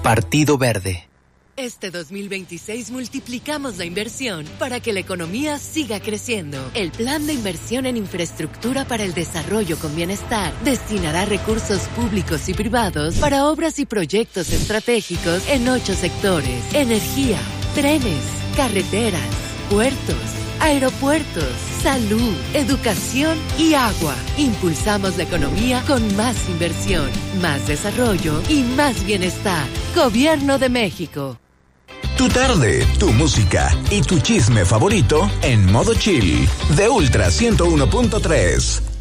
Partido Verde. Este 2026 multiplicamos la inversión para que la economía siga creciendo. El Plan de Inversión en Infraestructura para el Desarrollo con Bienestar destinará recursos públicos y privados para obras y proyectos estratégicos en 8 sectores: energía, trenes, carreteras, puertos, aeropuertos, salud, educación y agua. Impulsamos la economía con más inversión, más desarrollo y más bienestar. Gobierno de México. Tu tarde, tu música y tu chisme favorito en modo chill de Ultra 101.3.